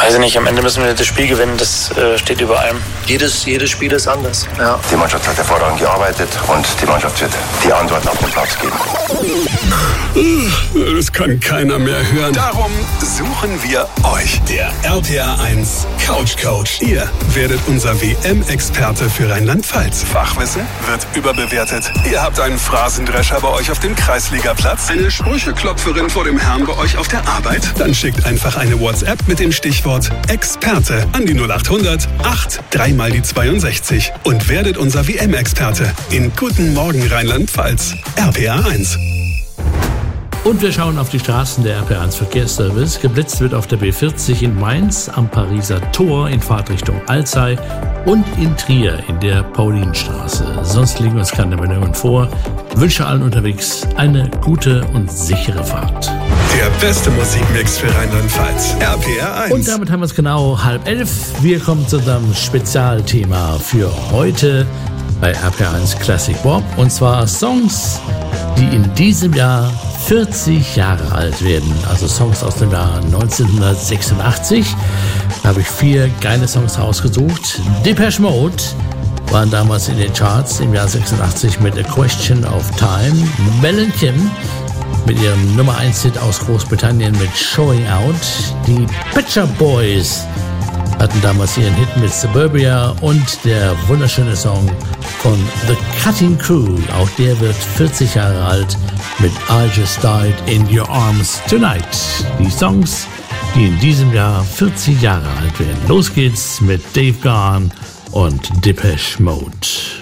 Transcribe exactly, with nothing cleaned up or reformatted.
Weiß ich nicht, am Ende müssen wir das Spiel gewinnen, das äh, steht über allem. Jedes, jedes Spiel ist anders. Ja. Die Mannschaft hat hervorragend gearbeitet und die Mannschaft wird die Antworten auf den Platz geben. Das kann keiner mehr hören. Darum suchen wir euch. Der R P R eins Couch Coach. Ihr werdet unser W M-Experte für Rheinland-Pfalz. Fachwissen wird überbewertet. Ihr habt einen Phrasendrescher bei euch auf dem Kreisligaplatz. Eine Sprücheklopferin vor dem Herrn bei euch auf der Arbeit. Dann schickt einfach eine WhatsApp mit dem Stichwort Experte an die null acht hundert acht drei mal die zweiundsechzig und werdet unser W M-Experte in Guten Morgen Rheinland-Pfalz. R P R eins. Und wir schauen auf die Straßen der R P R eins Verkehrsservice. Geblitzt wird auf der B vierzig in Mainz, am Pariser Tor in Fahrtrichtung Alzey und in Trier in der Paulinstraße. Sonst liegen uns keine Meldungen vor. Wünsche allen unterwegs eine gute und sichere Fahrt. Der beste Musikmix für Rheinland-Pfalz. R P R eins. Und damit haben wir es genau halb elf. Wir kommen zu unserem Spezialthema für heute bei R P R eins Classic Bob. Und zwar Songs, die in diesem Jahr vierzig Jahre alt werden, also Songs aus dem Jahr neunzehnhundertsechsundachtzig. Da habe ich vier geile Songs rausgesucht. Depeche Mode waren damals in den Charts im Jahr sechsundachtzig mit A Question of Time. Mel and Kim mit ihrem Nummer eins Hit aus Großbritannien mit Showing Out. Die Pet Shop Boys hatten damals ihren Hit mit Suburbia und der wunderschöne Song von The Cutting Crew, auch der wird vierzig Jahre alt mit I Just Died in Your Arms Tonight. Die Songs, die in diesem Jahr vierzig Jahre alt werden. Los geht's mit Dave Gahan und Depeche Mode.